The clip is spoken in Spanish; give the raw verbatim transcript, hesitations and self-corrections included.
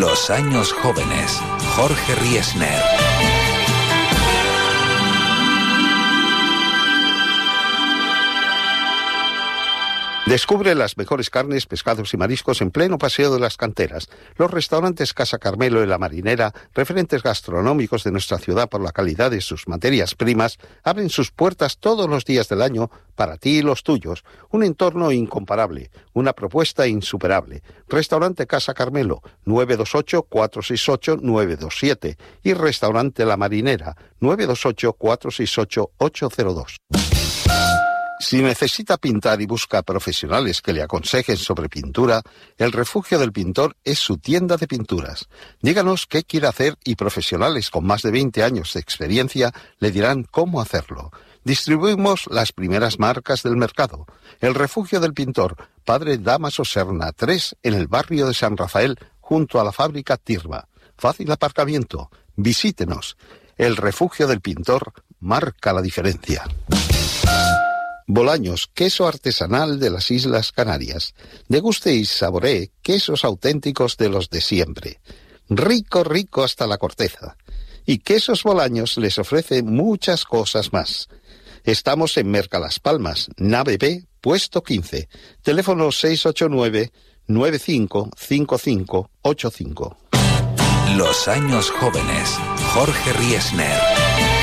Los años jóvenes. Jorge Riesner. Descubre las mejores carnes, pescados y mariscos en pleno Paseo de las Canteras. Los restaurantes Casa Carmelo y La Marinera, referentes gastronómicos de nuestra ciudad por la calidad de sus materias primas, abren sus puertas todos los días del año para ti y los tuyos. Un entorno incomparable, una propuesta insuperable. Restaurante Casa Carmelo, nueve dos ocho, cuatro seis ocho, nueve dos siete y Restaurante La Marinera, nueve dos ocho, cuatro seis ocho, ocho cero dos. Si necesita pintar y busca profesionales que le aconsejen sobre pintura, El Refugio del Pintor es su tienda de pinturas. Díganos qué quiere hacer y profesionales con más de veinte años de experiencia le dirán cómo hacerlo. Distribuimos las primeras marcas del mercado. El Refugio del Pintor, Padre Dámaso Serna tres, en el barrio de San Rafael, junto a la fábrica Tirma. Fácil aparcamiento. Visítenos. El Refugio del Pintor marca la diferencia. Bolaños, queso artesanal de las Islas Canarias. Deguste y saboree quesos auténticos de los de siempre. Rico, rico hasta la corteza. Y Quesos Bolaños les ofrece muchas cosas más. Estamos en Merca Las Palmas, nave B, puesto quince. Teléfono seis ocho nueve, nueve cinco cinco cinco ocho cinco. Los años jóvenes. Jorge Riesner.